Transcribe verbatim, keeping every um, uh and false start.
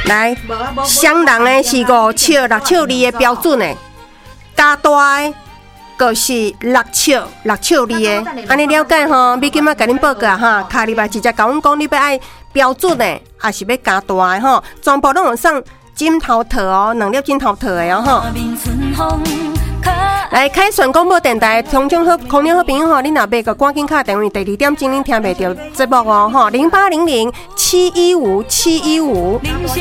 来，双人的是五尺六尺二的标准的，加大的就是六尺六尺二的。安尼了解吼？美金仔甲恁报告哈，卡里吧直接甲阮讲，你要爱标准的，还是要加大的吼？全部拢有送枕头套哦，两粒枕头套的哦吼。来，凯旋广播电台，空中好，空中好朋友吼，恁若买个赶紧卡电话，第二点钟恁听袂到节目哦吼，零八零零七一五七一五。